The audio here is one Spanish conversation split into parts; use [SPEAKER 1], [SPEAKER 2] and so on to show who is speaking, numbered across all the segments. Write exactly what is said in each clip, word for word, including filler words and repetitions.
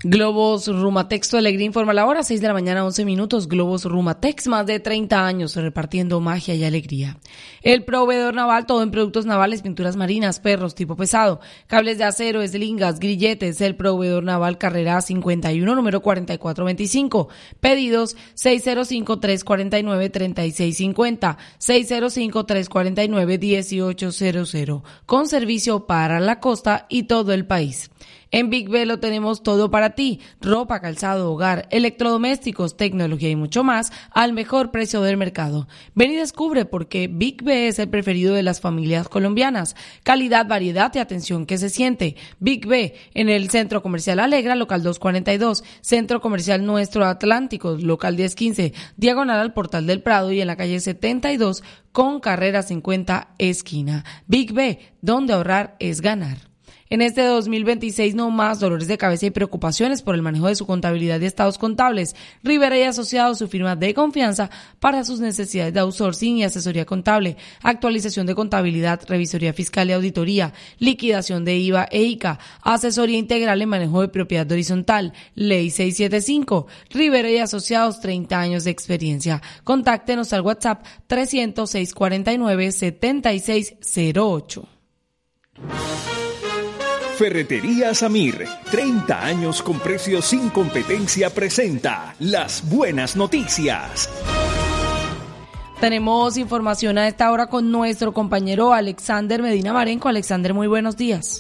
[SPEAKER 1] Globos Rumatex, tu alegría informa la hora, seis de la mañana, once minutos. Globos Rumatex, más de treinta años repartiendo magia y alegría. El proveedor naval, todo en productos navales, pinturas marinas, perros, tipo pesado, cables de acero, eslingas, grilletes. El proveedor naval, carrera cincuenta y uno, número cuarenta y cuatro veinticinco. Pedidos seis cero cinco, tres cuatro nueve, tres seis cinco cero, seis cero cinco, tres cuatro nueve, uno ocho cero cero. Con servicio para la costa y todo el país. En Big B lo tenemos todo para ti, ropa, calzado, hogar, electrodomésticos, tecnología y mucho más al mejor precio del mercado. Ven y descubre por qué Big B es el preferido de las familias colombianas. Calidad, variedad y atención que se siente. Big B en el Centro Comercial Alegra, local doscientos cuarenta y dos, Centro Comercial Nuestro Atlántico, local diez quince, diagonal al Portal del Prado y en la calle setenta y dos con carrera cincuenta esquina. Big B, donde ahorrar es ganar. En este dos mil veintiséis no más dolores de cabeza y preocupaciones por el manejo de su contabilidad y estados contables. Rivera y Asociados, su firma de confianza para sus necesidades de outsourcing y asesoría contable, actualización de contabilidad, revisoría fiscal y auditoría, liquidación de I V A e I C A, asesoría integral en manejo de propiedad horizontal, Ley seiscientos setenta y cinco. Rivera y Asociados, treinta años de experiencia. Contáctenos al WhatsApp trescientos, seiscientos cuarenta y nueve, setenta y seis cero ocho.
[SPEAKER 2] Ferretería Samir, treinta años con precios sin competencia, presenta las buenas noticias.
[SPEAKER 1] Tenemos información a esta hora con nuestro compañero Alexander Medina Marenco. Alexander, muy buenos días.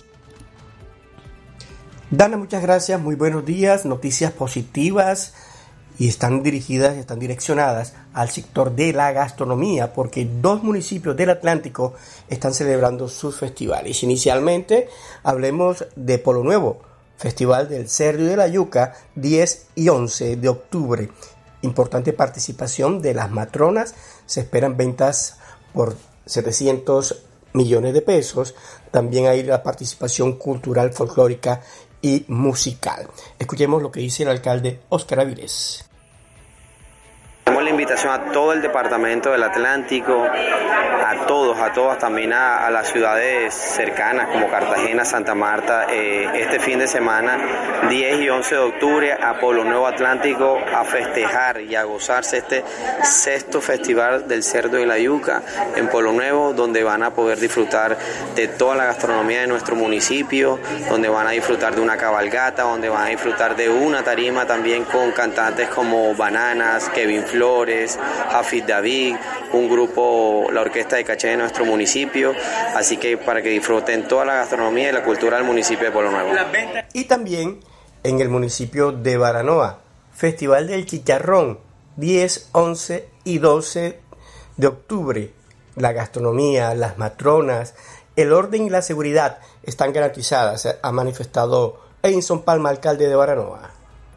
[SPEAKER 3] Dana, muchas gracias, muy buenos días. Noticias positivas y están dirigidas, están direccionadas al sector de la gastronomía, porque dos municipios del Atlántico están celebrando sus festivales. Inicialmente, hablemos de Polo Nuevo, Festival del Cerdo y de la Yuca, diez y once de octubre. Importante participación de las matronas, se esperan ventas por setecientos millones de pesos. También hay la participación cultural, folclórica y musical. Escuchemos lo que dice el alcalde Óscar Avilés.
[SPEAKER 4] Hacemos la invitación a todo el departamento del Atlántico, a todos, a todas, también a, a las ciudades cercanas como Cartagena, Santa Marta, eh, este fin de semana, diez y once de octubre, a Polo Nuevo Atlántico, a festejar y a gozarse este sexto Festival del Cerdo y la Yuca en Polo Nuevo, donde van a poder disfrutar de toda la gastronomía de nuestro municipio, donde van a disfrutar de una cabalgata, donde van a disfrutar de una tarima también con cantantes como Bananas, Kevin Flores, Hafid David, un grupo, la orquesta de caché de nuestro municipio, así que para que disfruten toda la gastronomía y la cultura del municipio de Polo Nuevo.
[SPEAKER 3] Y también en el municipio de Baranoa, Festival del Chicharrón, diez, once y doce de octubre. La gastronomía, las matronas, el orden y la seguridad están garantizadas, ha manifestado Edinson Palma, alcalde de Baranoa.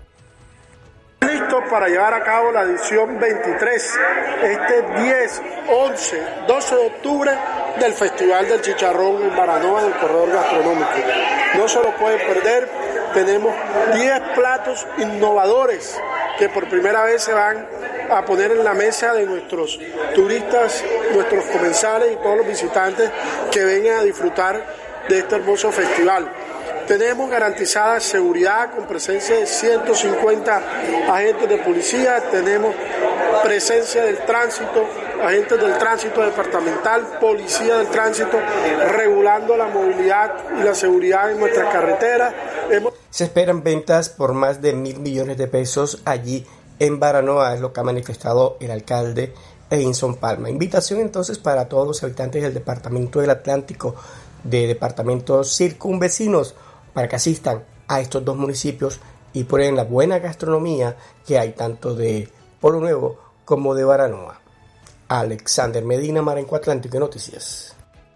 [SPEAKER 5] Listo para llevar a cabo la edición veintitrés, este diez, once, doce de octubre del Festival del Chicharrón en Baranoa, del corredor gastronómico. No se lo pueden perder, tenemos diez platos innovadores que por primera vez se van a poner en la mesa de nuestros turistas, nuestros comensales y todos los visitantes que vengan a disfrutar de este hermoso festival. Tenemos garantizada seguridad con presencia de ciento cincuenta agentes de policía, tenemos presencia del tránsito, agentes del tránsito departamental, policía del tránsito, regulando la movilidad y la seguridad en nuestras carreteras. Hemos...
[SPEAKER 3] Se esperan ventas por más de mil millones de pesos allí en Baranoa, es lo que ha manifestado el alcalde Edinson Palma. Invitación entonces para todos los habitantes del departamento del Atlántico, de departamentos circunvecinos, para que asistan a estos dos municipios y prueben la buena gastronomía que hay tanto de Polo Nuevo como de Baranoa. Alexander Medina, Marenco Atlántico Noticias.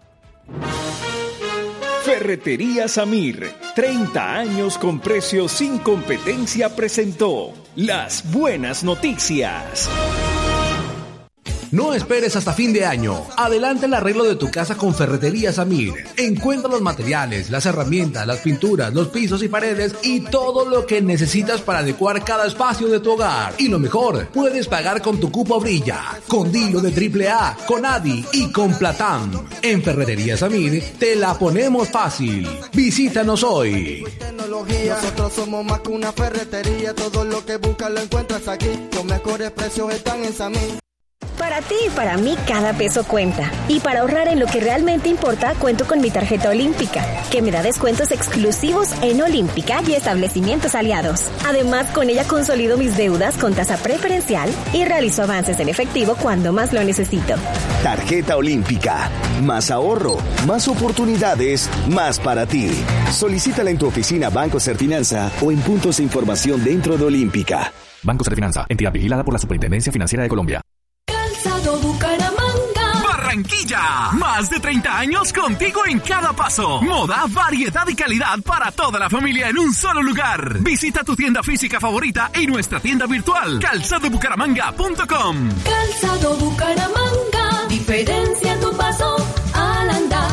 [SPEAKER 2] Ferretería Samir, treinta años con precios sin competencia, presentó las buenas noticias.
[SPEAKER 6] No esperes hasta fin de año. Adelanta el arreglo de tu casa con Ferreterías Amir. Encuentra los materiales, las herramientas, las pinturas, los pisos y paredes y todo lo que necesitas para adecuar cada espacio de tu hogar. Y lo mejor, puedes pagar con tu cupo Brilla, con Dilo de triple A, con Adi y con Platán. En Ferreterías Amir te la ponemos fácil. Visítanos hoy.
[SPEAKER 7] Nosotros somos más que una ferretería. Todo lo que buscas lo encuentras aquí. Los mejores precios están en Samir.
[SPEAKER 8] Para ti y para mí cada peso cuenta. Y para ahorrar en lo que realmente importa, cuento con mi tarjeta Olímpica, que me da descuentos exclusivos en Olímpica y establecimientos aliados. Además, con ella consolido mis deudas con tasa preferencial y realizo avances en efectivo cuando más lo necesito.
[SPEAKER 9] Tarjeta Olímpica. Más ahorro, más oportunidades, más para ti. Solicítala en tu oficina Banco Serfinanza o en puntos de información dentro de Olímpica.
[SPEAKER 10] Banco Serfinanza, entidad vigilada por la Superintendencia Financiera de Colombia.
[SPEAKER 11] Calzado Bucaramanga.
[SPEAKER 12] Barranquilla. Más de treinta años contigo en cada paso. Moda, variedad y calidad para toda la familia en un solo lugar. Visita tu tienda física favorita y nuestra tienda virtual. calzado bucaramanga punto com.
[SPEAKER 11] Calzado Bucaramanga. Diferencia tu paso al andar.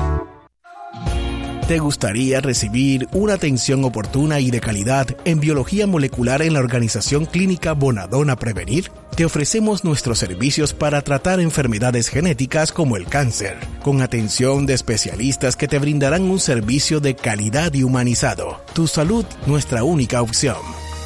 [SPEAKER 13] ¿Te gustaría recibir una atención oportuna y de calidad en biología molecular en la organización clínica Bonadona Prevenir? Te ofrecemos nuestros servicios para tratar enfermedades genéticas como el cáncer, con atención de especialistas que te brindarán un servicio de calidad y humanizado. Tu salud, nuestra única opción.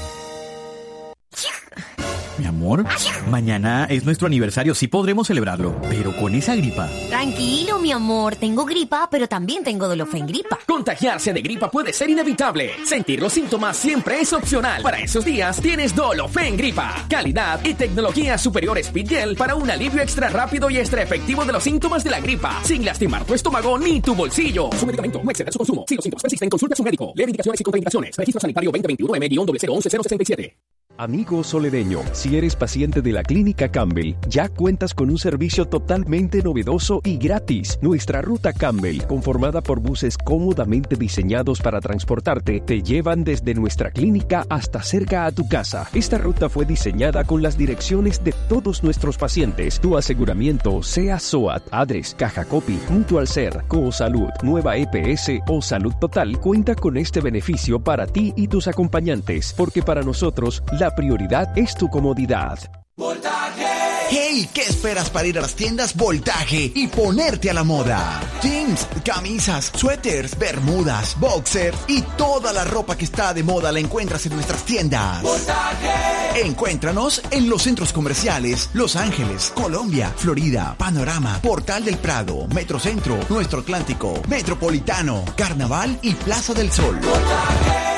[SPEAKER 14] Mi amor, mañana es nuestro aniversario, sí podremos celebrarlo, pero con esa gripa.
[SPEAKER 15] Tranquilo, mi amor, tengo gripa, pero también tengo Dolofengripa.
[SPEAKER 16] Contagiarse de gripa puede ser inevitable. Sentir los síntomas siempre es opcional. Para esos días tienes Dolofengripa. Calidad y tecnología superior Speedgel para un alivio extra rápido y extra efectivo de los síntomas de la gripa, sin lastimar tu estómago ni tu bolsillo. Su medicamento no excede su consumo. Si los síntomas persisten, consulta a su médico. Lee indicaciones y contraindicaciones. Registro sanitario veinte veintiuno M cero cero once cero sesenta y siete.
[SPEAKER 2] Amigo soledeño, si eres paciente de la Clínica Campbell, ya cuentas con un servicio totalmente novedoso y gratis. Nuestra ruta Campbell, conformada por buses cómodamente diseñados para transportarte, te llevan desde nuestra clínica hasta cerca a tu casa. Esta ruta fue diseñada con las direcciones de todos nuestros pacientes. Tu aseguramiento, sea SOAT, ADRES, Caja Copy, Mutual Ser, Cosalud, Nueva E P S o Salud Total, cuenta con este beneficio para ti y tus acompañantes, porque para nosotros, la La prioridad es tu comodidad.
[SPEAKER 17] ¡Voltaje! ¡Hey! ¿Qué esperas para ir a las tiendas Voltaje y ponerte a la moda? Jeans, camisas, suéteres, bermudas, boxers y toda la ropa que está de moda la encuentras en nuestras tiendas. ¡Voltaje! Encuéntranos en los centros comerciales Los Ángeles, Colombia, Florida, Panorama, Portal del Prado, Metrocentro, Nuestro Atlántico, Metropolitano, Carnaval y Plaza del Sol. ¡Voltaje!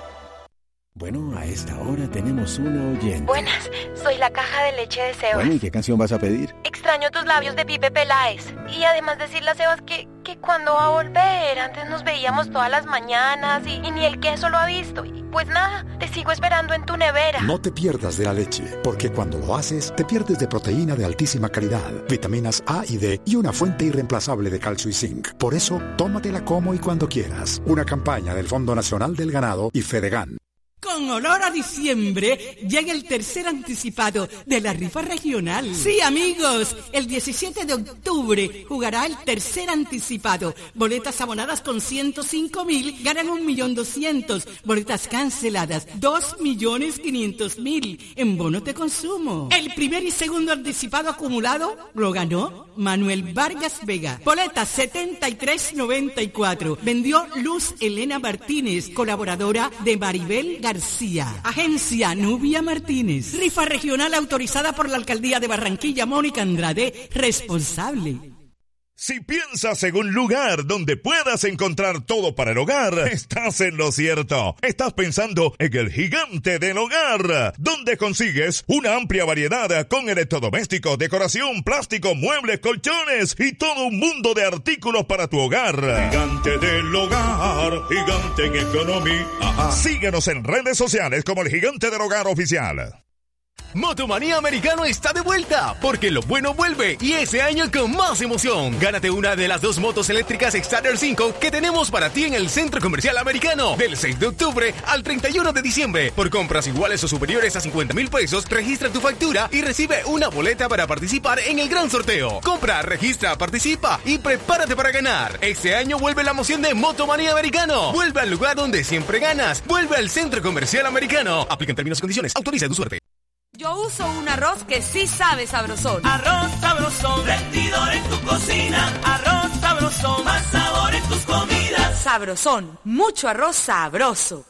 [SPEAKER 18] Bueno, a esta hora tenemos una oyente.
[SPEAKER 19] Buenas, soy la caja de leche de Sebas.
[SPEAKER 18] Bueno, ¿y qué canción vas a pedir?
[SPEAKER 19] Extraño tus labios de Pipe Peláez. Y además decirle a Sebas que, que cuando va a volver. Antes nos veíamos todas las mañanas y, y ni el queso lo ha visto. Y pues nada, te sigo esperando en tu nevera.
[SPEAKER 20] No te pierdas de la leche, porque cuando lo haces, te pierdes de proteína de altísima calidad, vitaminas A y D y una fuente irreemplazable de calcio y zinc. Por eso, tómatela como y cuando quieras. Una campaña del Fondo Nacional del Ganado y Fedegan.
[SPEAKER 21] Con olor a diciembre, llega el tercer anticipado de la rifa regional. Sí, amigos, el diecisiete de octubre jugará el tercer anticipado. Boletas abonadas con ciento cinco mil ganan un millón doscientos. Boletas canceladas, dos millones quinientos mil en bonos de consumo. El primer y segundo anticipado acumulado lo ganó Manuel Vargas Vega. Boletas setenta y tres noventa y cuatro. Vendió Luz Elena Martínez, colaboradora de Maribel García. García. Agencia Nubia Martínez. Rifa regional autorizada por la Alcaldía de Barranquilla. Mónica Andrade, responsable.
[SPEAKER 22] Si piensas en un lugar donde puedas encontrar todo para el hogar, estás en lo cierto. Estás pensando en el Gigante del Hogar, donde consigues una amplia variedad con electrodomésticos, decoración, plástico, muebles, colchones y todo un mundo de artículos para tu hogar. Gigante del Hogar, gigante en economía. Ajá. Síguenos en redes sociales como el Gigante del Hogar Oficial.
[SPEAKER 1] Motomanía Americano está de vuelta, porque lo bueno vuelve y ese año con más emoción. Gánate una de las dos motos eléctricas Starter cinco que tenemos para ti en el Centro Comercial Americano del seis de octubre al treinta y uno de diciembre. Por compras iguales o superiores a cincuenta mil pesos, registra tu factura y recibe una boleta para participar en el gran sorteo. Compra, registra, participa y prepárate para ganar. Este año vuelve la emoción de Motomanía Americano. Vuelve al lugar donde siempre ganas. Vuelve al Centro Comercial Americano. Aplican términos y condiciones. Autoriza tu suerte.
[SPEAKER 4] Yo uso un arroz que sí sabe sabrosón.
[SPEAKER 23] Arroz sabrosón, rendidor en tu cocina. Arroz sabrosón, más sabor en tus comidas.
[SPEAKER 4] Sabrosón, mucho arroz sabroso.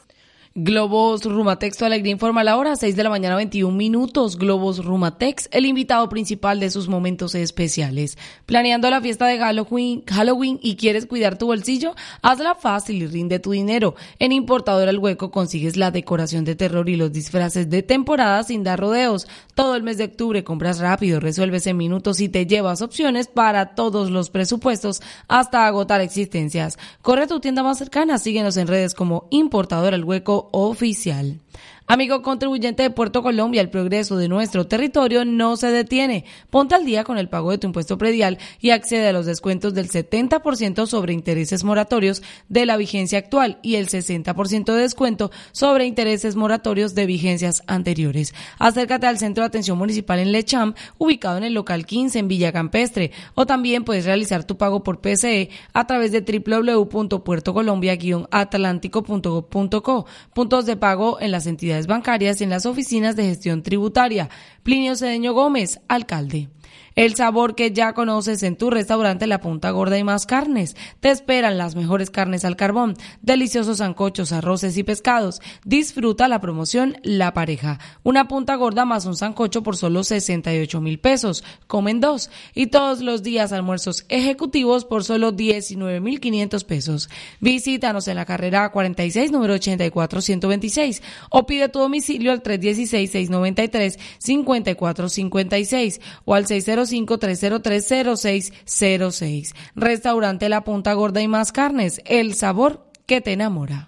[SPEAKER 24] Globos Rumatex, tu alegría informa la hora, seis de la mañana, veintiún minutos. Globos Rumatex, el invitado principal de sus momentos especiales. ¿Planeando la fiesta de Halloween, Halloween y quieres cuidar tu bolsillo? Hazla fácil y rinde tu dinero. En Importadora El Hueco consigues la decoración de terror y los disfraces de temporada sin dar rodeos. Todo el mes de octubre compras rápido, resuelves en minutos y te llevas opciones para todos los presupuestos hasta agotar existencias. Corre a tu tienda más cercana, síguenos en redes como Importadora El Hueco oficial. Amigo contribuyente de Puerto Colombia, el progreso de nuestro territorio no se detiene. Ponte al día con el pago de tu impuesto predial y accede a los descuentos del setenta por ciento sobre intereses moratorios de la vigencia actual y el sesenta por ciento de descuento sobre intereses moratorios de vigencias anteriores. Acércate al Centro de Atención Municipal en Lecham, ubicado en el local quince en Villa Campestre, o también puedes realizar tu pago por P C E a través de doble u doble u doble u punto puerto colombia guion atlántico punto gob punto co. Puntos de pago en las entidades bancarias y en las oficinas de gestión tributaria. Plinio Cedeño Gómez, alcalde. El sabor que ya conoces en tu restaurante La Punta Gorda y Más Carnes. Te esperan las mejores carnes al carbón, deliciosos sancochos, arroces y pescados. Disfruta la promoción La Pareja. Una punta gorda más un sancocho por solo sesenta y ocho mil pesos. Comen dos. Y todos los días almuerzos ejecutivos por solo diecinueve mil quinientos pesos. Visítanos en la carrera cuarenta y seis, número ochenta y cuatro ciento veintiséis. O pide tu domicilio al tres uno seis, seis nueve tres, cinco cuatro cinco seis o al seis cero cinco, tres cero tres, cero seis cero seis. Restaurante La Punta Gorda y Más Carnes, el sabor que te enamora.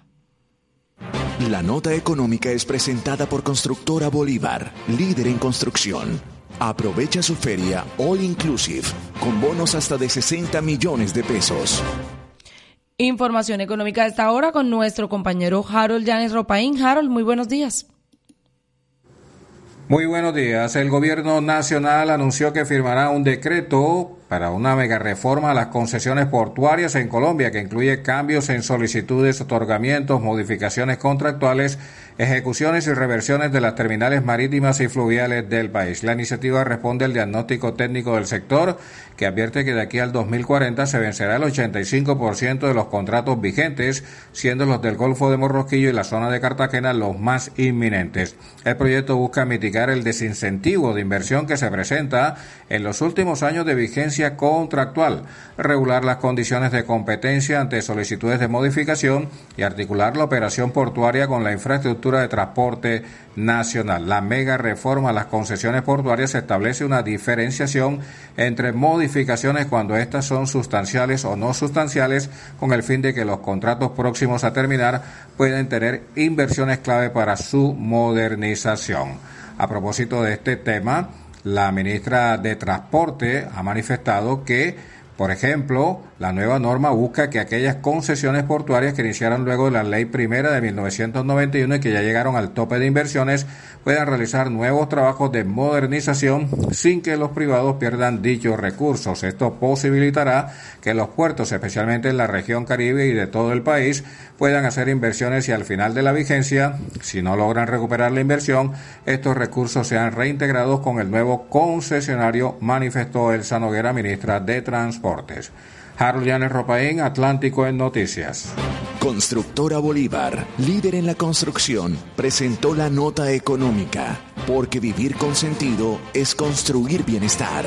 [SPEAKER 9] La nota económica es presentada por Constructora Bolívar, líder en construcción. Aprovecha su feria All Inclusive, con bonos hasta de sesenta millones de pesos.
[SPEAKER 24] Información económica de esta hora con nuestro compañero Harold Llanes Ropaín. Harold, muy buenos días.
[SPEAKER 25] Muy buenos días. El gobierno nacional anunció que firmará un decreto para una mega reforma a las concesiones portuarias en Colombia, que incluye cambios en solicitudes, otorgamientos, modificaciones contractuales, ejecuciones y reversiones de las terminales marítimas y fluviales del país. La iniciativa responde al diagnóstico técnico del sector, que advierte que de aquí al dos mil cuarenta se vencerá el ochenta y cinco por ciento de los contratos vigentes, siendo los del Golfo de Morrosquillo y la zona de Cartagena los más inminentes. El proyecto busca mitigar el desincentivo de inversión que se presenta en los últimos años de vigencia contractual, regular las condiciones de competencia ante solicitudes de modificación y articular la operación portuaria con la infraestructura de transporte nacional. La mega reforma a las concesiones portuarias establece una diferenciación entre modificaciones cuando éstas son sustanciales o no sustanciales, con el fin de que los contratos próximos a terminar puedan tener inversiones clave para su modernización. A propósito de este tema, la ministra de Transporte ha manifestado que, por ejemplo, la nueva norma busca que aquellas concesiones portuarias que iniciaron luego de la Ley Primera de mil novecientos noventa y uno y que ya llegaron al tope de inversiones puedan realizar nuevos trabajos de modernización sin que los privados pierdan dichos recursos. Esto posibilitará que los puertos, especialmente en la región Caribe y de todo el país, puedan hacer inversiones y al final de la vigencia, si no logran recuperar la inversión, estos recursos sean reintegrados con el nuevo concesionario, manifestó Elsa Noguera, ministra de Transportes. Harold Llanes Ropaín, Atlántico en Noticias.
[SPEAKER 9] Constructora Bolívar, líder en la construcción, presentó la nota económica, porque vivir con sentido es construir bienestar.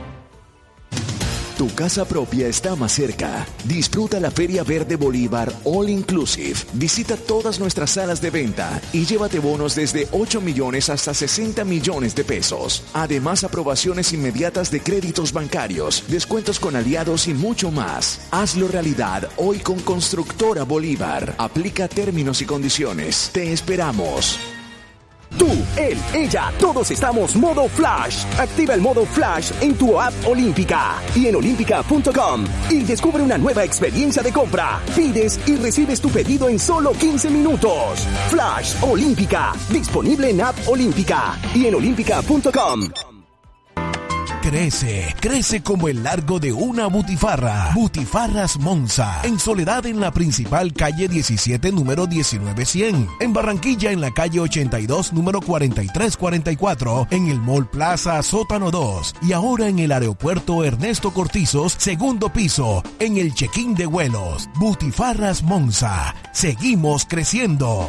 [SPEAKER 9] Tu casa propia está más cerca. Disfruta la Feria Verde Bolívar All Inclusive. Visita todas nuestras salas de venta y llévate bonos desde ocho millones hasta sesenta millones de pesos. Además, aprobaciones inmediatas de créditos bancarios, descuentos con aliados y mucho más. Hazlo realidad hoy con Constructora Bolívar. Aplica términos y condiciones. Te esperamos.
[SPEAKER 3] Tú, él, ella, todos estamos modo Flash. Activa el modo Flash en tu app Olímpica y en olímpica punto com y descubre una nueva experiencia de compra. Pides y recibes tu pedido en solo quince minutos. Flash Olímpica, disponible en app Olímpica y en olímpica punto com.
[SPEAKER 13] Crece, crece como el largo de una butifarra. Butifarras Monza. En Soledad, en la principal calle diecisiete, número diecinueve cien. En Barranquilla, en la calle ochenta y dos, número cuarenta y tres cuarenta y cuatro. En el Mall Plaza, sótano dos. Y ahora en el aeropuerto Ernesto Cortizos, segundo piso. En el check-in de vuelos. Butifarras Monza. Seguimos creciendo.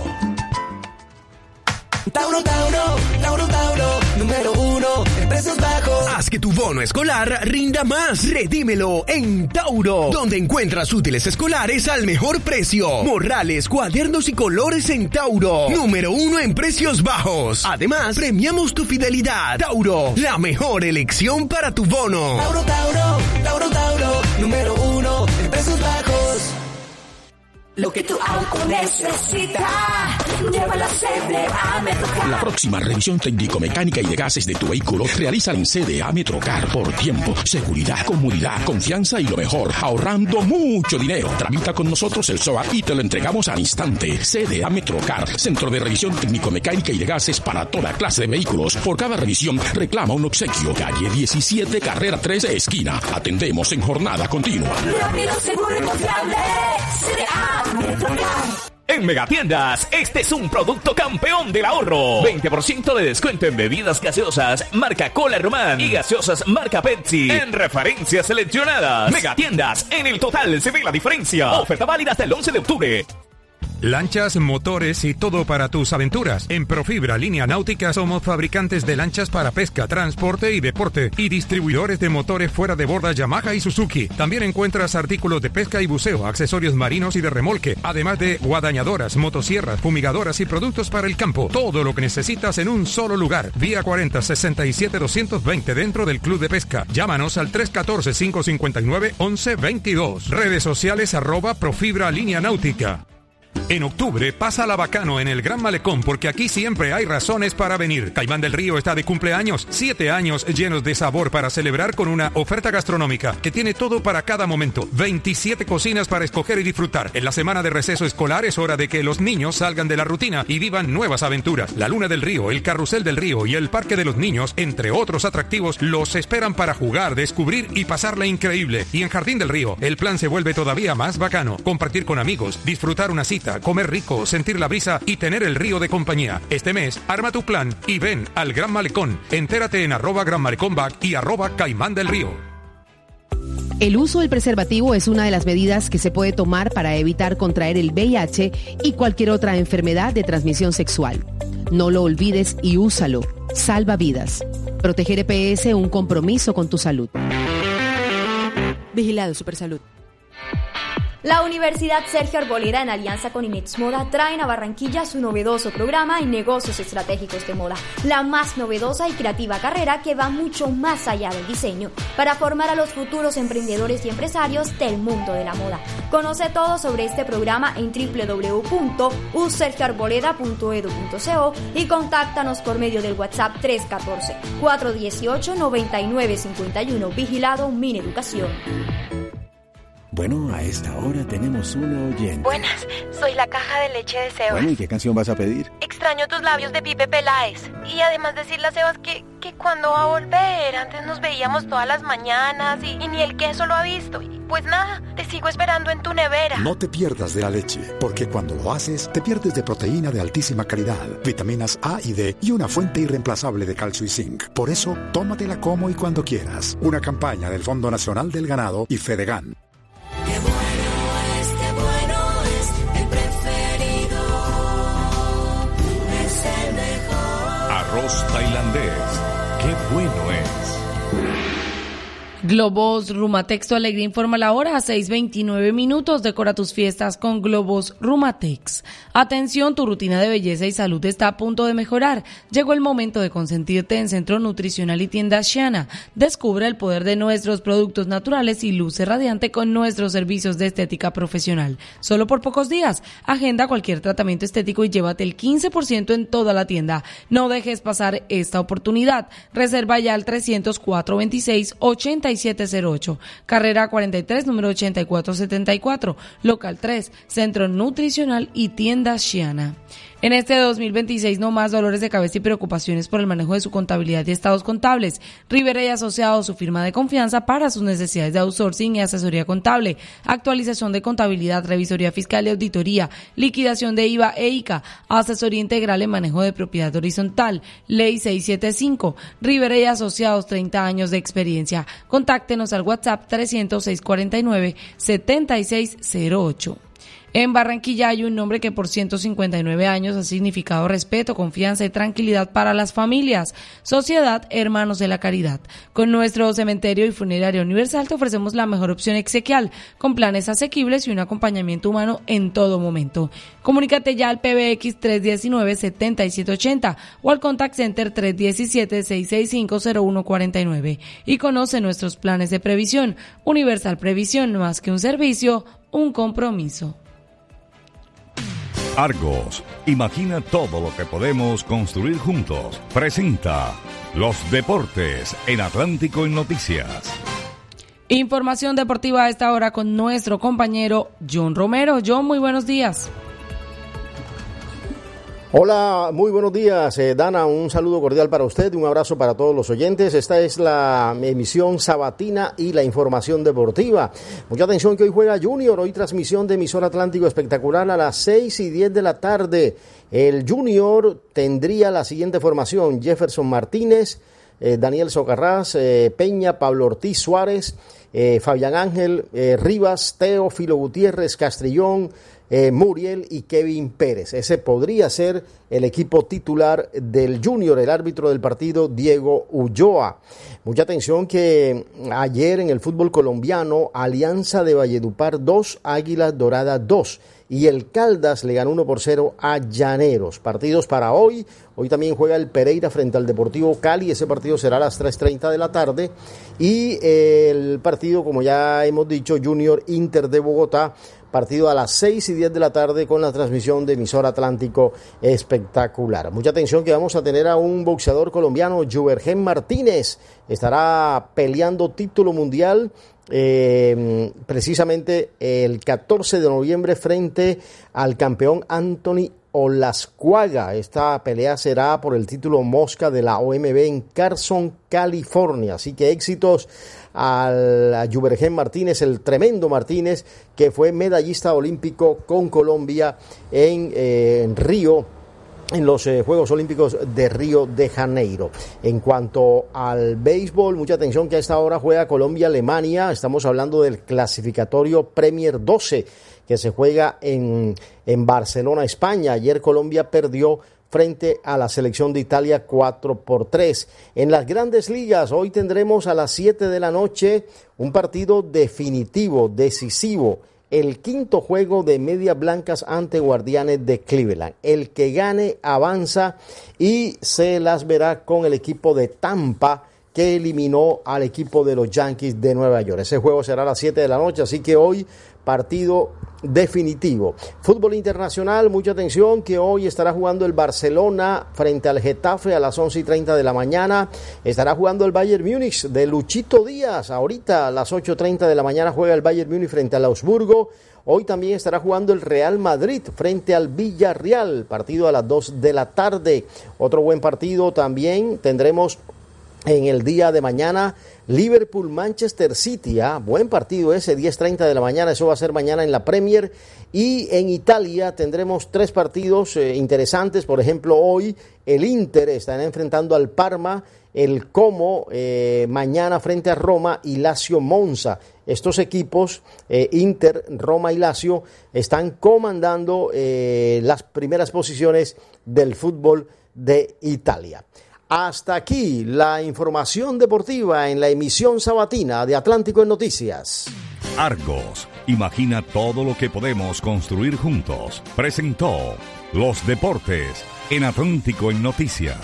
[SPEAKER 5] Tauro, Tauro, Tauro, Tauro, número uno en precios bajos.
[SPEAKER 1] Haz que tu bono escolar rinda más. Redímelo en Tauro, donde encuentras útiles escolares al mejor precio. Morrales, cuadernos y colores en Tauro. Número uno en precios bajos. Además, premiamos tu fidelidad. Tauro, la mejor elección para tu bono.
[SPEAKER 5] Tauro, Tauro, Tauro, Tauro, número uno en precios bajos.
[SPEAKER 11] Lo que tu auto necesita, llévalo a C D A Metrocar.
[SPEAKER 6] La próxima revisión técnico-mecánica y de gases de tu vehículo realiza en C D A Metrocar por tiempo, seguridad, comodidad, confianza y lo mejor, ahorrando mucho dinero. Tramita con nosotros el S O A y te lo entregamos al instante. C D A Metrocar, centro de revisión técnico-mecánica y de gases para toda clase de vehículos. Por cada revisión reclama un obsequio. Calle diecisiete, carrera tres, esquina. Atendemos en jornada continua.
[SPEAKER 11] Rápido, seguro y confiable. C D A
[SPEAKER 7] En Megatiendas, este es un producto campeón del ahorro. veinte por ciento de descuento en bebidas gaseosas marca Cola Román y gaseosas marca Pepsi en referencias seleccionadas. Megatiendas, en el total se ve la diferencia. Oferta válida hasta el once de octubre.
[SPEAKER 8] Lanchas, motores y todo para tus aventuras. En Profibra Línea Náutica somos fabricantes de lanchas para pesca, transporte y deporte y distribuidores de motores fuera de borda Yamaha y Suzuki. También encuentras artículos de pesca y buceo, accesorios marinos y de remolque, además de guadañadoras, motosierras, fumigadoras y productos para el campo. Todo lo que necesitas en un solo lugar. Vía cuarenta, sesenta y siete, doscientos veinte dentro del Club de Pesca. Llámanos al tres uno cuatro, cinco cinco nueve, once veintidós. Redes sociales arroba Profibra Línea Náutica. En octubre, pásala bacano en el Gran Malecón porque aquí siempre hay razones para venir. Caimán del Río está de cumpleaños, siete años llenos de sabor para celebrar con una oferta gastronómica que tiene todo para cada momento. veintisiete cocinas para escoger y disfrutar. En la semana de receso escolar es hora de que los niños salgan de la rutina y vivan nuevas aventuras. La Luna del Río, el Carrusel del Río y el Parque de los Niños, entre otros atractivos, los esperan para jugar, descubrir y pasarla increíble. Y en Jardín del Río, el plan se vuelve todavía más bacano. Compartir con amigos, disfrutar una cita, comer rico, sentir la brisa y tener el río de compañía. Este mes, arma tu plan y ven al Gran Malecón. Entérate en arroba Gran Malecón Back y arroba Caimán del Río.
[SPEAKER 26] El uso del preservativo es una de las medidas que se puede tomar para evitar contraer el V I H y cualquier otra enfermedad de transmisión sexual. No lo olvides y úsalo. Salva vidas. Proteger E P S, un compromiso con tu salud.
[SPEAKER 27] Vigilado Supersalud.
[SPEAKER 28] La Universidad Sergio Arboleda, en alianza con Inex Moda, traen a Barranquilla su novedoso programa en negocios estratégicos de moda, la más novedosa y creativa carrera que va mucho más allá del diseño, para formar a los futuros emprendedores y empresarios del mundo de la moda. Conoce todo sobre este programa en doble u doble u doble u punto u sergio arboleda punto edu punto co y contáctanos por medio del WhatsApp tres uno cuatro, cuatro uno ocho, nueve nueve cinco uno. Vigilado Mineducación.
[SPEAKER 18] Bueno, a esta hora tenemos una oyente.
[SPEAKER 19] Buenas, soy la caja de leche de Sebas.
[SPEAKER 18] Bueno, ¿y qué canción vas a pedir?
[SPEAKER 19] Extraño tus labios de Pipe Peláez. Y además decirle a Sebas que, que cuando va a volver. Antes nos veíamos todas las mañanas y, y ni el queso lo ha visto. Y pues nada, te sigo esperando en tu nevera.
[SPEAKER 20] No te pierdas de la leche, porque cuando lo haces, te pierdes de proteína de altísima calidad, vitaminas A y D y una fuente irreemplazable de calcio y zinc. Por eso, tómatela como y cuando quieras. Una campaña del Fondo Nacional del Ganado y Fedegan.
[SPEAKER 11] Qué bueno es, qué bueno es, el preferido es el mejor.
[SPEAKER 29] Arroz tailandés, qué bueno es.
[SPEAKER 24] Globos Rumatex, tu alegría informa la hora a seis veintinueve minutos. Decora tus fiestas con Globos Rumatex. Atención, tu rutina de belleza y salud está a punto de mejorar. Llegó el momento de consentirte en Centro Nutricional y Tienda Shiana. Descubre el poder de nuestros productos naturales y luce radiante con nuestros servicios de estética profesional. Solo por pocos días. Agenda cualquier tratamiento estético y llévate el quince por ciento en toda la tienda. No dejes pasar esta oportunidad. Reserva ya al trescientos cuatro veintiséis ochenta y siete cero ocho, carrera cuarenta y tres, número ochenta y cuatro setenta y cuatro, local tres, Centro Nutricional y Tienda Shiana. En este dos mil veintiséis no más dolores de cabeza y preocupaciones por el manejo de su contabilidad y estados contables. Rivera y Asociados, su firma de confianza para sus necesidades de outsourcing y asesoría contable, actualización de contabilidad, revisoría fiscal y auditoría, liquidación de I V A e I C A, asesoría integral en manejo de propiedad horizontal, ley seiscientos setenta y cinco, Rivera y Asociados, treinta años de experiencia. Contáctenos al WhatsApp trescientos seis cuarenta y nueve setenta y seis cero ocho. En Barranquilla hay un nombre que por ciento cincuenta y nueve años ha significado respeto, confianza y tranquilidad para las familias. Sociedad Hermanos de la Caridad. Con nuestro cementerio y funeraria universal te ofrecemos la mejor opción exequial, con planes asequibles y un acompañamiento humano en todo momento. Comunícate ya al P B X tres uno nueve, siete siete ocho cero o al Contact Center tres uno siete, seis seis cinco, cero uno cuatro nueve y conoce nuestros planes de previsión. Universal Previsión, más que un servicio, un compromiso.
[SPEAKER 2] Argos, imagina todo lo que podemos construir juntos. Presenta los deportes en Atlántico en Noticias.
[SPEAKER 24] Información deportiva a esta hora con nuestro compañero John Romero. John, muy buenos días.
[SPEAKER 10] Hola, muy buenos días, eh, Dana, un saludo cordial para usted y un abrazo para todos los oyentes. Esta es la emisión sabatina y la información deportiva. Mucha atención que hoy juega Junior, hoy transmisión de emisor Atlántico espectacular a las seis y diez de la tarde. El Junior tendría la siguiente formación: Jefferson Martínez, eh, Daniel Socarrás, eh, Peña, Pablo Ortiz Suárez, eh, Fabián Ángel, eh, Rivas, Teófilo Gutiérrez, Castrillón, Eh, Muriel y Kevin Pérez. Ese podría ser el equipo titular del Junior. El árbitro del partido, Diego Ulloa. Mucha atención que ayer en el fútbol colombiano, Alianza de Valledupar dos, Águilas Doradas dos. Y el Caldas le ganó uno por cero a Llaneros. Partidos para hoy. Hoy también juega el Pereira frente al Deportivo Cali. Ese partido será a las tres treinta de la tarde. Y eh, el partido, como ya hemos dicho, Junior Inter de Bogotá. Partido a las seis y diez de la tarde con la transmisión de emisor Atlántico espectacular. Mucha atención que vamos a tener a un boxeador colombiano, Juvergen Martínez. Estará peleando título mundial eh, precisamente el catorce de noviembre frente al campeón Anthony Olascuaga. Esta pelea será por el título Mosca de la O M B en Carson, California. Así que éxitos al a Juvergen Martínez, el tremendo Martínez, que fue medallista olímpico con Colombia en, eh, en Río, en los eh, Juegos Olímpicos de Río de Janeiro. En cuanto al béisbol, mucha atención que a esta hora juega Colombia-Alemania. Estamos hablando del clasificatorio Premier doce que se juega en, en Barcelona, España. Ayer Colombia perdió frente a la selección de Italia cuatro por tres. En las grandes ligas, hoy tendremos a las siete de la noche un partido definitivo, decisivo. El quinto juego de Medias Blancas ante Guardianes de Cleveland. El que gane avanza y se las verá con el equipo de Tampa, que eliminó al equipo de los Yankees de Nueva York. Ese juego será a las siete de la noche, así que hoy partido definitivo. Fútbol internacional, mucha atención que hoy estará jugando el Barcelona frente al Getafe a las once y treinta de la mañana. Estará jugando el Bayern Múnich de Luchito Díaz. Ahorita a las ocho y treinta de la mañana juega el Bayern Múnich frente al Augsburgo. Hoy también estará jugando el Real Madrid frente al Villarreal, partido a las dos de la tarde. Otro buen partido también tendremos en el día de mañana, Liverpool-Manchester City, ¿ah? Buen partido ese, diez treinta de la mañana, eso va a ser mañana en la Premier. Y en Italia tendremos tres partidos eh, interesantes, por ejemplo hoy el Inter estará enfrentando al Parma, el Como eh, mañana frente a Roma y Lazio Monza. Estos equipos, eh, Inter, Roma y Lazio, están comandando eh, las primeras posiciones del fútbol de Italia. Hasta aquí la información deportiva en la emisión sabatina de Atlántico en Noticias.
[SPEAKER 2] Argos, imagina todo lo que podemos construir juntos. Presentó Los Deportes en Atlántico en Noticias.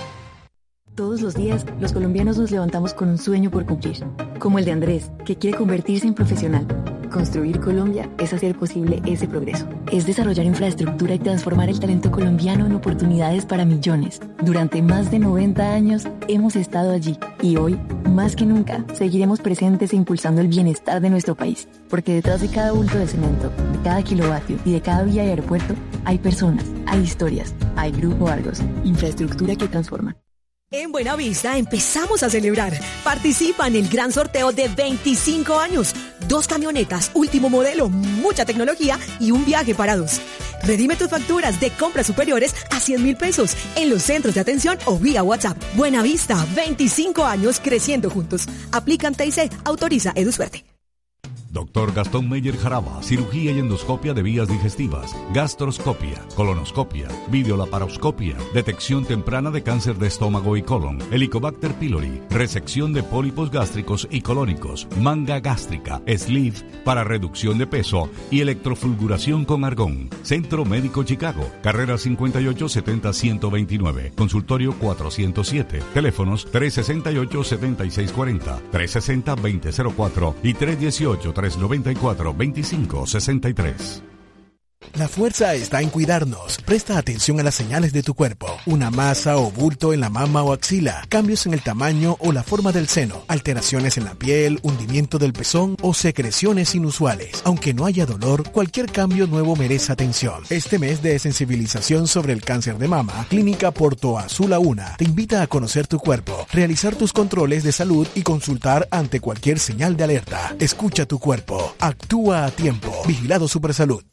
[SPEAKER 12] Todos los días, los colombianos nos levantamos con un sueño por cumplir, como el de Andrés, que quiere convertirse en profesional. Construir Colombia es hacer posible ese progreso. Es desarrollar infraestructura y transformar el talento colombiano en oportunidades para millones. Durante más de noventa años hemos estado allí y hoy, más que nunca, seguiremos presentes e impulsando el bienestar de nuestro país. Porque detrás de cada bulto de cemento, de cada kilovatio y de cada vía y aeropuerto, hay personas, hay historias, hay Grupo Argos, infraestructura que transforma.
[SPEAKER 14] En Buenavista empezamos a celebrar. Participa en el gran sorteo de veinticinco años. Dos camionetas, último modelo, mucha tecnología y un viaje para dos. Redime tus facturas de compras superiores a cien mil pesos en los centros de atención o vía WhatsApp. Buenavista, veinticinco años creciendo juntos. Aplican T I C, autoriza EduSuerte.
[SPEAKER 2] Doctor Gastón Meyer Jaraba, cirugía y endoscopia de vías digestivas, gastroscopia, colonoscopia, videolaparoscopia, detección temprana de cáncer de estómago y colon, Helicobacter pylori, resección de pólipos gástricos y colónicos, manga gástrica, sleeve para reducción de peso y electrofulguración con argón. Centro Médico Chicago, carrera cincuenta y ocho setenta ciento veintinueve, consultorio cuatrocientos siete, teléfonos tres sesenta y ocho setenta y seis cuarenta, tres sesenta veinte cero cuatro y tres dieciocho tres noventa y cuatro veinticinco sesenta y tres.
[SPEAKER 13] La fuerza está en cuidarnos. Presta atención a las señales de tu cuerpo. Una masa o bulto en la mama o axila, cambios en el tamaño o la forma del seno, alteraciones en la piel, hundimiento del pezón o secreciones inusuales. Aunque no haya dolor, cualquier cambio nuevo merece atención. Este mes de sensibilización sobre el cáncer de mama, Clínica Porto Azul Una te invita a conocer tu cuerpo, realizar tus controles de salud y consultar ante cualquier señal de alerta. Escucha tu cuerpo. Actúa a tiempo. Vigilado Supersalud.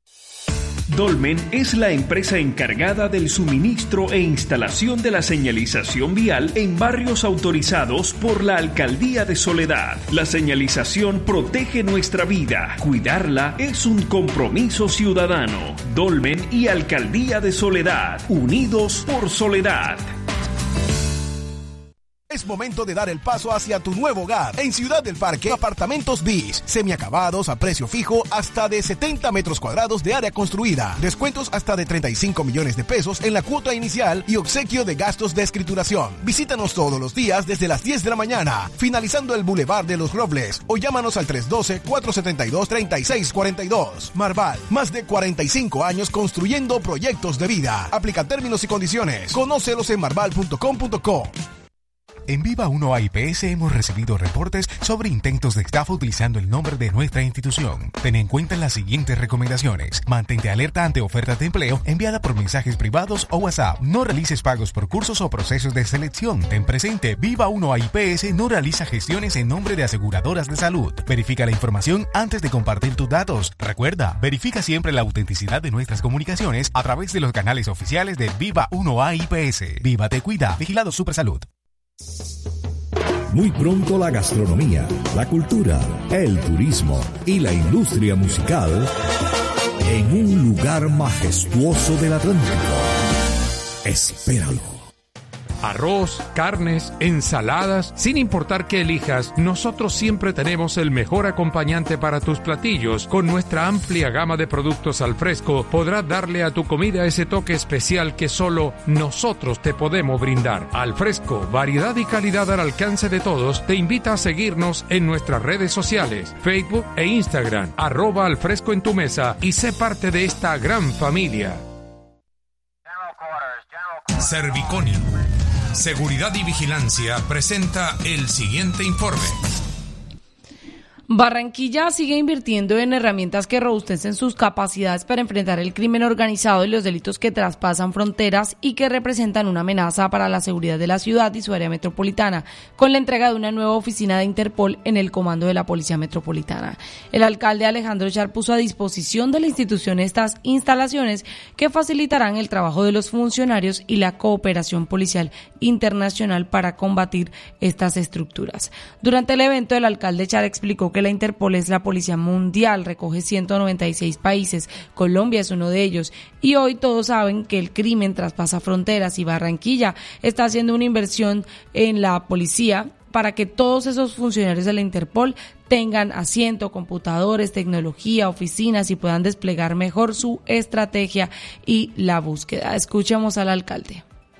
[SPEAKER 15] Dolmen es la empresa encargada del suministro e instalación de la señalización vial en barrios autorizados por la Alcaldía de Soledad. La señalización protege nuestra vida. Cuidarla es un compromiso ciudadano. Dolmen y Alcaldía de Soledad, unidos por Soledad.
[SPEAKER 16] Es momento de dar el paso hacia tu nuevo hogar. En Ciudad del Parque, apartamentos bis, semiacabados a precio fijo hasta de setenta metros cuadrados de área construida. Descuentos hasta de treinta y cinco millones de pesos en la cuota inicial y obsequio de gastos de escrituración. Visítanos todos los días desde las diez de la mañana, finalizando el Boulevard de los Robles, o llámanos al tres uno dos, cuatro siete dos, tres seis cuatro dos. Marval, más de cuarenta y cinco años construyendo proyectos de vida. Aplica términos y condiciones. Conócelos en marval punto com punto co.
[SPEAKER 17] En Viva uno A I P S hemos recibido reportes sobre intentos de estafa utilizando el nombre de nuestra institución. Ten en cuenta las siguientes recomendaciones. Mantente alerta ante ofertas de empleo enviada por mensajes privados o WhatsApp. No realices pagos por cursos o procesos de selección. Ten presente, Viva uno A I P S no realiza gestiones en nombre de aseguradoras de salud. Verifica la información antes de compartir tus datos. Recuerda, verifica siempre la autenticidad de nuestras comunicaciones a través de los canales oficiales de Viva uno A I P S. Viva te cuida. Vigilado Supersalud.
[SPEAKER 2] Muy pronto la gastronomía, la cultura, el turismo y la industria musical en un lugar majestuoso del Atlántico. Espéralo.
[SPEAKER 8] Arroz, carnes, ensaladas, sin importar qué elijas, nosotros siempre tenemos el mejor acompañante para tus platillos. Con nuestra amplia gama de productos al fresco, podrás darle a tu comida ese toque especial que solo nosotros te podemos brindar. Al fresco, variedad y calidad al alcance de todos, te invita a seguirnos en nuestras redes sociales, Facebook e Instagram, arroba al fresco en tu mesa, y sé parte de esta gran familia. Serviconi, Seguridad y Vigilancia, presenta el siguiente informe.
[SPEAKER 24] Barranquilla sigue invirtiendo en herramientas que robustecen sus capacidades para enfrentar el crimen organizado y los delitos que traspasan fronteras y que representan una amenaza para la seguridad de la ciudad y su área metropolitana, con la entrega de una nueva oficina de Interpol en el comando de la Policía Metropolitana. El alcalde Alejandro Char puso a disposición de la institución estas instalaciones que facilitarán el trabajo de los funcionarios y la cooperación policial internacional para combatir estas estructuras. Durante el evento, el alcalde Char explicó que la Interpol es la Policía Mundial, recoge ciento noventa y seis países, Colombia es uno de ellos, y hoy todos saben que el crimen traspasa fronteras y Barranquilla está haciendo una inversión en la policía para que todos esos funcionarios de la Interpol tengan asiento, computadores, tecnología, oficinas y puedan desplegar mejor su estrategia y la búsqueda. Escuchemos al alcalde.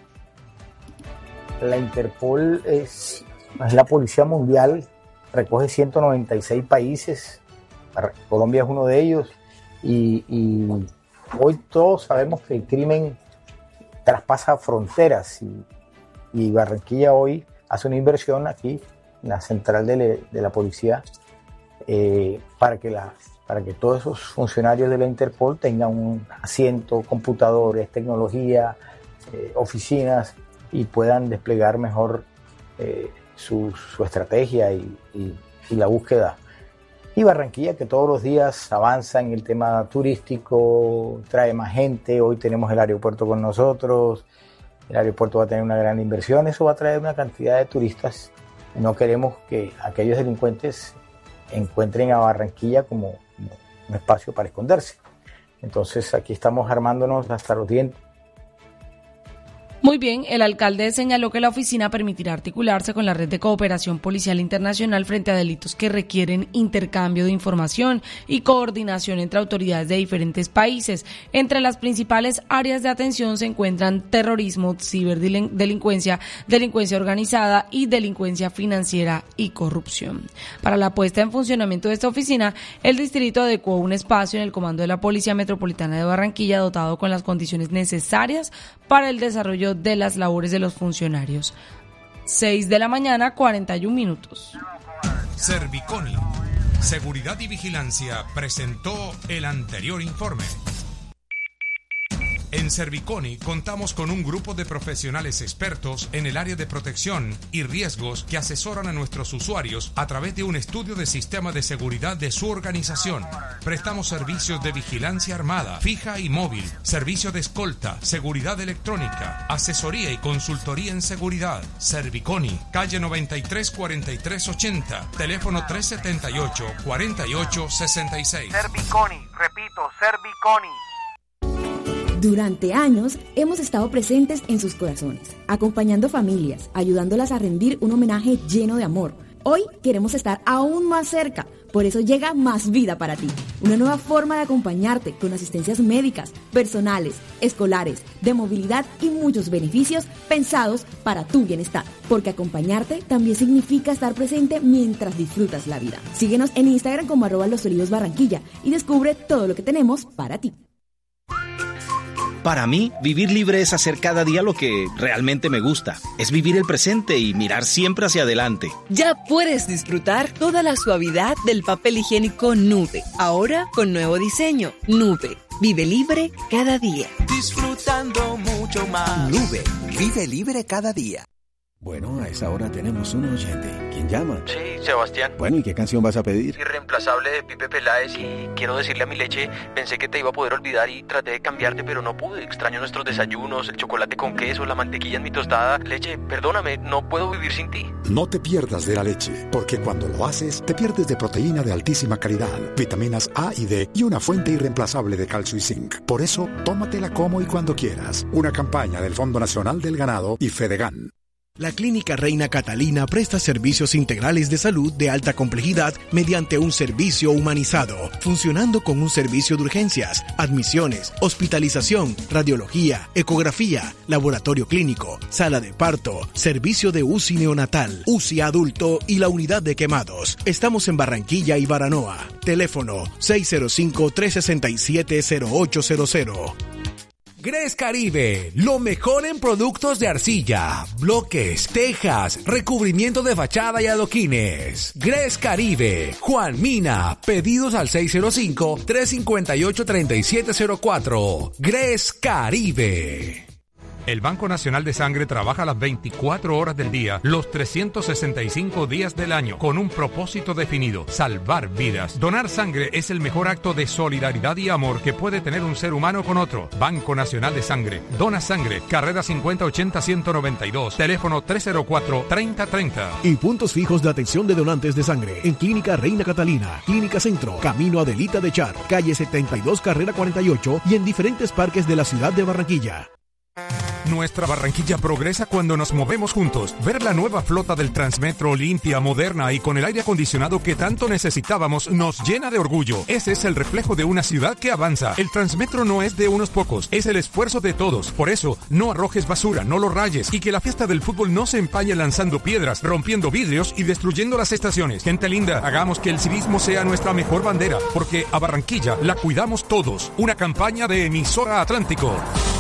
[SPEAKER 3] La Interpol es, es la Policía Mundial, recoge ciento noventa y seis países, Colombia es uno de ellos, y, y hoy todos sabemos que el crimen traspasa fronteras y, y Barranquilla hoy hace una inversión aquí en la central de, le, de la policía eh, para, que la, para que todos esos funcionarios de la Interpol tengan un asiento, computadores, tecnología, eh, oficinas y puedan desplegar mejor eh, su, su estrategia y, y, y la búsqueda. Y Barranquilla, que todos los días avanza en el tema turístico, trae más gente, hoy tenemos el aeropuerto con nosotros, el aeropuerto va a tener una gran inversión, eso va a traer una cantidad de turistas. No queremos que aquellos delincuentes encuentren a Barranquilla como, como un espacio para esconderse. Entonces aquí estamos armándonos hasta los dientes.
[SPEAKER 24] Muy bien, el alcalde señaló que la oficina permitirá articularse con la red de cooperación policial internacional frente a delitos que requieren intercambio de información y coordinación entre autoridades de diferentes países. Entre las principales áreas de atención se encuentran terrorismo, ciberdelincuencia, delincuencia organizada y delincuencia financiera y corrupción. Para la puesta en funcionamiento de esta oficina, el distrito adecuó un espacio en el comando de la Policía Metropolitana de Barranquilla dotado con las condiciones necesarias para el desarrollo de las labores de los funcionarios. seis de la mañana, cuarenta y un minutos.
[SPEAKER 8] Serviconi, Seguridad y Vigilancia, presentó el anterior informe. En Serviconi contamos con un grupo de profesionales expertos en el área de protección y riesgos que asesoran a nuestros usuarios a través de un estudio de sistema de seguridad de su organización. Prestamos servicios de vigilancia armada, fija y móvil, servicio de escolta, seguridad electrónica, asesoría y consultoría en seguridad. Serviconi, calle noventa y tres cuarenta y tres ochenta, teléfono tres setenta y ocho cuarenta y ocho sesenta y seis.
[SPEAKER 4] Serviconi, repito, Serviconi.
[SPEAKER 9] Durante años hemos estado presentes en sus corazones, acompañando familias, ayudándolas a rendir un homenaje lleno de amor. Hoy queremos estar aún más cerca, por eso llega Más Vida para ti, una nueva forma de acompañarte con asistencias médicas, personales, escolares, de movilidad y muchos beneficios pensados para tu bienestar, porque acompañarte también significa estar presente mientras disfrutas la vida. Síguenos en Instagram como arroba Los Olivos Barranquilla y descubre todo lo que tenemos para ti.
[SPEAKER 21] Para mí, vivir libre es hacer cada día lo que realmente me gusta. Es vivir el presente y mirar siempre hacia adelante.
[SPEAKER 22] Ya puedes disfrutar toda la suavidad del papel higiénico Nube. Ahora con nuevo diseño. Nube. Vive libre cada día.
[SPEAKER 5] Disfrutando mucho más.
[SPEAKER 18] Nube. Vive libre cada día. Bueno, a esa hora tenemos un oyente. ¿Quién llama?
[SPEAKER 23] Sí, Sebastián.
[SPEAKER 18] Bueno, ¿y qué canción vas a pedir?
[SPEAKER 23] Irreemplazable de Pipe Peláez y quiero decirle a mi leche, pensé que te iba a poder olvidar y traté de cambiarte, pero no pude. Extraño nuestros desayunos, el chocolate con queso, la mantequilla en mi tostada. Leche, perdóname, no puedo vivir sin ti.
[SPEAKER 20] No te pierdas de la leche, porque cuando lo haces, te pierdes de proteína de altísima calidad, vitaminas A y D y una fuente irreemplazable de calcio y zinc. Por eso, tómatela como y cuando quieras. Una campaña del Fondo Nacional del Ganado y Fedegan.
[SPEAKER 13] La Clínica Reina Catalina presta servicios integrales de salud de alta complejidad mediante un servicio humanizado, funcionando con un servicio de urgencias, admisiones, hospitalización, radiología, ecografía, laboratorio clínico, sala de parto, servicio de U C I neonatal, U C I adulto y la unidad de quemados. Estamos en Barranquilla y Baranoa. Teléfono seis cero cinco, tres seis siete, cero ocho cero cero.
[SPEAKER 25] Gres Caribe, lo mejor en productos de arcilla, bloques, tejas, recubrimiento de fachada y adoquines. Gres Caribe, Juan Mina, pedidos al seis cero cinco, tres cinco ocho, tres siete cero cuatro. Gres Caribe.
[SPEAKER 8] El Banco Nacional de Sangre trabaja las veinticuatro horas del día, los trescientos sesenta y cinco días del año, con un propósito definido: salvar vidas. Donar sangre es el mejor acto de solidaridad y amor que puede tener un ser humano con otro. Banco Nacional de Sangre. Dona sangre. Carrera cincuenta ochenta ciento noventa y dos. Teléfono tres cero cuatro, treinta treinta.
[SPEAKER 13] Y puntos fijos de atención de donantes de sangre en Clínica Reina Catalina, Clínica Centro, Camino Adelita de Char, calle setenta y dos, carrera cuarenta y ocho, y en diferentes parques de la ciudad de Barranquilla.
[SPEAKER 8] Nuestra Barranquilla progresa cuando nos movemos juntos. Ver la nueva flota del Transmetro limpia, moderna y con el aire acondicionado que tanto necesitábamos nos llena de orgullo. Ese es el reflejo de una ciudad que avanza. El Transmetro no es de unos pocos, es el esfuerzo de todos. Por eso, no arrojes basura, no lo rayes, y que la fiesta del fútbol no se empañe lanzando piedras, rompiendo vidrios y destruyendo las estaciones. Gente linda, hagamos que el civismo sea nuestra mejor bandera, porque a Barranquilla la cuidamos todos. Una campaña de Emisora Atlántico.